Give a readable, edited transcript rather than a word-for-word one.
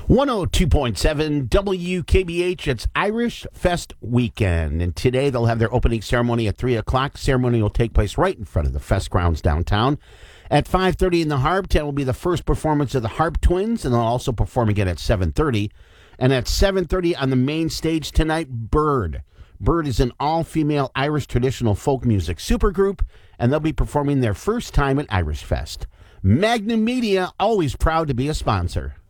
102.7 WKBH, it's Irish Fest weekend, and today they'll have their opening ceremony at 3 o'clock. Ceremony will take place right in front of the Fest grounds downtown. At 5:30 in the Harp Tent will be the first performance of the Harp Twins, and they'll also perform again at 7:30. And at 7:30 on the main stage tonight, Bird. Bird is an all-female Irish traditional folk music supergroup, and they'll be performing their first time at Irish Fest. Magnum Media, always proud to be a sponsor.